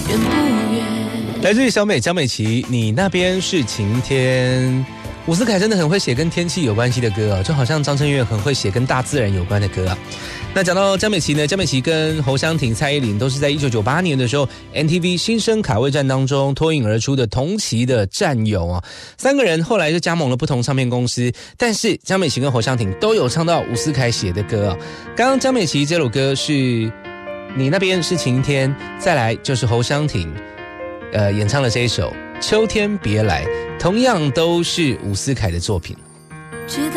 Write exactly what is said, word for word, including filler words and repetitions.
远不远？ 来自于小美江美琪，你那边是晴天。伍思凯真的很会写跟天气有关系的歌哦，就好像张震岳很会写跟大自然有关的歌啊。那讲到江美琪呢，江美琪跟侯湘婷、蔡依林都是在一九九八年的时候 M T V 新生卡位战当中脱颖而出的同期的战友啊。三个人后来就加盟了不同唱片公司，但是江美琪跟侯湘婷都有唱到伍思凯写的歌啊。刚刚江美琪这首歌是你那边是晴天，再来就是侯湘婷呃演唱了这一首秋天别来，同样都是伍思凯的作品。 知道